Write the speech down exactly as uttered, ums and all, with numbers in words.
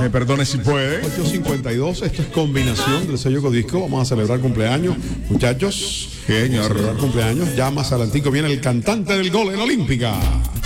Me perdone si puede. ocho cincuenta y dos, esto es combinación del sello Codisco. Vamos a celebrar cumpleaños, muchachos. Señor. Vamos a celebrar cumpleaños. Ya más adelantico viene el cantante del gol en Olímpica.